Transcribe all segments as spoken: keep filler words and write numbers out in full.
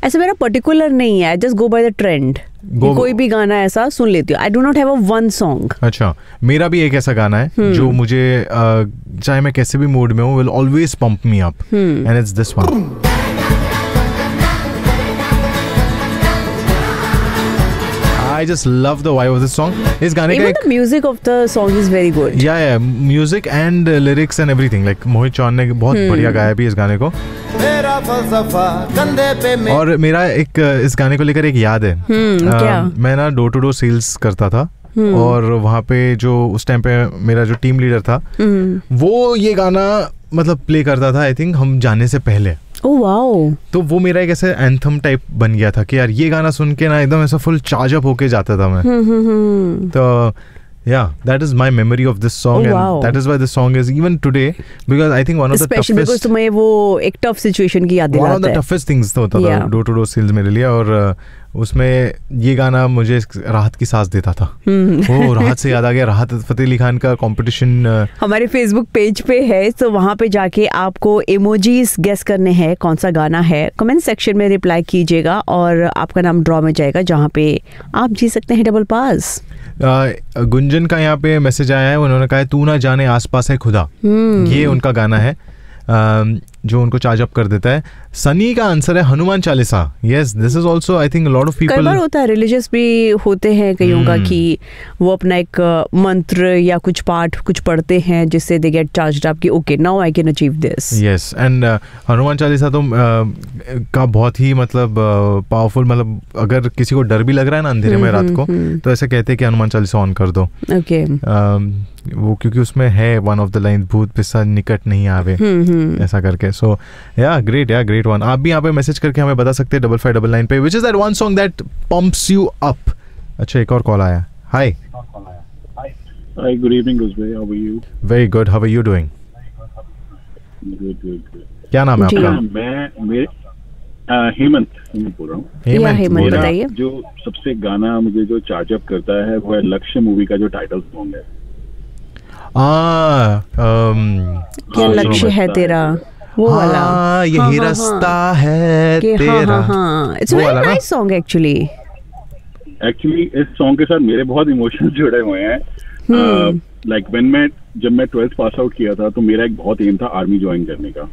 ऐसा मेरा पर्टिकुलर नहीं है, I just go by the trend. कोई भी गाना ऐसा सुन लेती हूँ, I do not have a one song. अच्छा, मेरा भी एक ऐसा गाना है hmm. जो मुझे uh, चाहे मैं कैसे भी मूड में हूँ, will always pump me up, and it's this one. I just love the vibe of this song. इस गाने का Even the music of the song is very good. Yeah, yeah, music and uh, lyrics and everything. Like Mohit Chauhan ने बहुत hmm. बढ़िया गाया भी इस गाने को। मेरा फलसफा कंधे पे में। और मेरा एक इस गाने को लेकर एक याद है। hmm, uh, क्या? मैं ना डोर टू डोर सेल्स करता था hmm. और वहाँ पे जो उस टाइम पे मेरा जो टीम लीडर था hmm. वो ये गाना मतलब प्ले करता था, आई थिंक हम जाने से पहले। Oh wow. तो वो मेरा एक ऐसे एंथम टाइप बन गया था कि यार ये गाना सुन के ना एकदम ऐसा फुल चार्ज अप होके जाता था मैं। तो yeah, that is my memory of this song, oh, and wow. that is why this song is even today, because I think one of Especially the toughest, because तुम्हें वो एक tough situation की याद दिलाता है। one of the toughest things तो होता था डोर टू डोर सेल्स मेरे लिए, और उसमें ये गाना मुझे राहत की सांस देता था। वो राहत से याद आ गया, राहत फतेह अली खान का कंपटीशन हमारे फेसबुक पेज पे है, तो वहाँ पे जाके आपको इमोजीज गेस करने हैं कौन सा गाना है। कमेंट सेक्शन में रिप्लाई कीजिएगा और आपका नाम ड्रॉ में जाएगा, जहाँ पे आप जी सकते हैं डबल पास। गुंजन का यहाँ पे मैसेज आया है, उन्होंने कहा है तू ना जाने आसपास है खुदा, ये उनका गाना है जो उनको चार्ज अप कर देता है। सनी का आंसर है Hanuman Chalisa. Yes, this is also I think lot of people, कई बार होता है रिलीजियस भी होते हैं कईयों का कि वो अपना एक मंत्र या कुछ पाठ कुछ पढ़ते हैं जिससे दे गेट चार्ज्ड अप कि okay now I can achieve this. Yes, and Hanuman Chalisa तो uh, का बहुत ही मतलब पावरफुल uh, मतलब अगर किसी को डर भी लग रहा है ना अंधेरे में रात को, तो ऐसे कहते हैं कि हनुमान चालीसा ऑन कर दो। ओके, वो क्योंकि उसमें है वन ऑफ द लाइन भूत पिशाच निकट नहीं आवे, ऐसा करके। सो या ग्रेट, या ग्रेट वन। आप भी यहाँ पे मैसेज करके हमें बता सकते हैं डबल फाइव डबल नाइन पे, which is that one song that pumps you up. अच्छा, एक और कॉल आया। हाय हाय, good evening गुजबे, how are you? Very good, how are you doing? Good good good. क्या नाम है आपका? मैं मेरे हेमंत हेमंत बोल रहा हूँ। हेमंत, बताइए। जो सबसे गाना मुझे जो चार्ज अप करता है वो है लक्ष्य मूवी का जो टाइटल सॉन्ग है। आ, क्या लक्ष्य है तेरा, वो वाला। हाँ, यही रास्ता है तेरा। It's a very nice song actually. Actually इस सॉन्ग के साथ मेरे बहुत इमोशंस जुड़े हुए हैं। लाइक व्हेन मैं जब मैं ट्वेल्थ पास आउट किया था तो मेरा एक बहुत एम था आर्मी ज्वाइन करने का,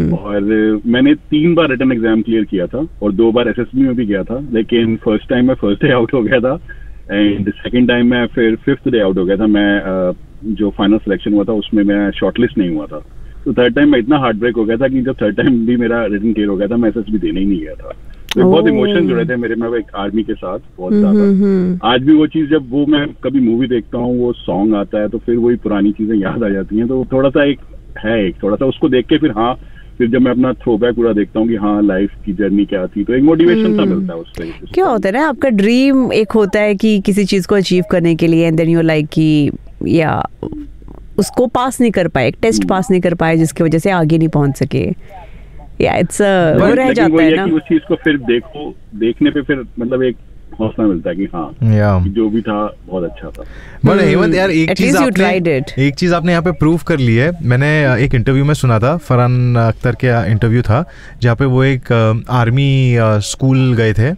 और मैंने तीन बार रिटन एग्जाम क्लियर किया था और दो बार एसएसबी में भी गया था, लेकिन फर्स्ट टाइम मैं फर्स्ट डे आउट हो गया था एंड सेकेंड टाइम मैं फिर फिफ्थ डे आउट हो गया था। मैं जो फाइनल सिलेक्शन हुआ था उसमें मैं शॉर्टलिस्ट नहीं हुआ था। तो थर्ड टाइम मैं इतना हार्ट ब्रेक हो गया था कि जब थर्ड टाइम भी मेरा रिटन क्लियर हो गया था मैं एसएसबी देने ही नहीं गया था। तो oh. बहुत इमोशन जुड़े थे मेरे में एक आर्मी के साथ, बहुत ज्यादा। आज भी वो चीज जब वो मैं कभी मूवी देखता हूँ, वो सॉन्ग आता है तो फिर वही पुरानी चीजें याद आ जाती हैं। तो थोड़ा सा एक है एक थोड़ा सा उसको देख के फिर हाँ फिर जब मैं अपना थ्रोबैक पूरा देखता हूँ कि हाँ लाइफ की जर्नी क्या थी, तो एक मोटिवेशन सा मिलता है उससे। क्या होता है ना, आपका ड्रीम एक होता है कि किसी चीज को अचीव करने के लिए, एंड देन यू लाइक कि या उसको पास नहीं कर पाए, एक टेस्ट पास नहीं कर पाए जिसकी वजह से आगे नहीं पहुंच सके। या इट्स वो रह जाता है ना कि उस चीज को फिर देखो, देखने पे फिर मतलब एक हौसला मिलता है कि हाँ yeah. कि जो भी था बहुत अच्छा था। बट हेमंत यार, एक चीज आपने एक चीज आपने यहाँ पे प्रूव कर ली है। मैंने एक इंटरव्यू में सुना था, फरहान अख्तर के इंटरव्यू था जहाँ पे वो एक आर्मी स्कूल गए थे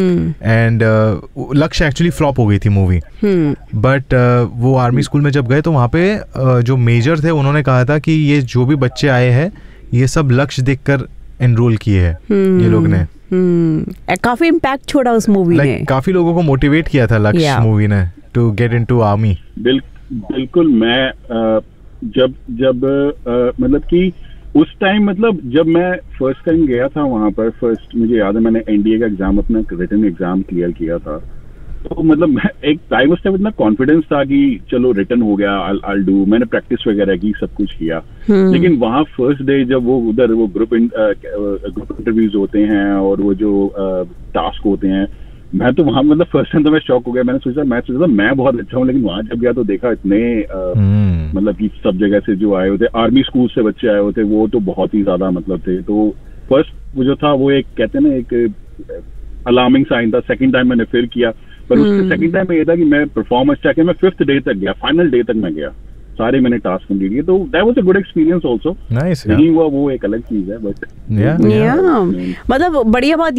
एंड लक्ष्य एक्चुअली फ्लॉप हो गई थी मूवी, बट वो आर्मी स्कूल में जब गए तो वहाँ पे जो मेजर थे उन्होंने कहा था कि ये जो भी बच्चे आए हैं ये सब लक्ष्य देखकर एनरोल किए हैं ये लोग ने। हम्म, काफी इम्पैक्ट छोड़ा उस मूवी like, ने, काफी लोगों को मोटिवेट किया था लक्ष्य मूवी ने to get into army. Bill, बिल्कुल। मैं आ, जब जब आ, मतलब कि उस टाइम मतलब जब मैं फर्स्ट टाइम गया था वहां पर, फर्स्ट मुझे याद है मैंने एनडीए का एग्जाम अपना रिटन एग्जाम क्लियर किया था, तो मतलब एक टाइम उस टाइम इतना कॉन्फिडेंस था कि चलो रिटर्न हो गया, आई डू। मैंने प्रैक्टिस वगैरह की, सब कुछ किया, लेकिन वहाँ फर्स्ट डे जब वो उधर वो ग्रुप ग्रुप इंटरव्यूज होते हैं और वो जो टास्क होते हैं, मैं तो वहाँ मतलब फर्स्ट टाइम तो मैं शॉक हो गया। मैंने सोचा मैं सोचा मैं बहुत अच्छा हूँ, लेकिन वहाँ जब गया तो देखा इतने मतलब कि सब जगह से जो आए होते, आर्मी स्कूल से बच्चे आए होते, वो तो बहुत ही ज्यादा मतलब थे। तो फर्स्ट वो जो था वो एक कहते हैं ना एक अलार्मिंग साइन था। सेकंड टाइम मैंने फिर किया, पर उसके सेकंड टाइम में ये था कि मैं परफॉर्म अच्छा किया, मैं फिफ्थ डे तक गया, फाइनल डे तक मैं गया, सारे मैंने टास्क कंप्लीट किए, तो that was a good experience also. नहीं हुआ वो एक अलग चीज है, बट मतलब बढ़िया बात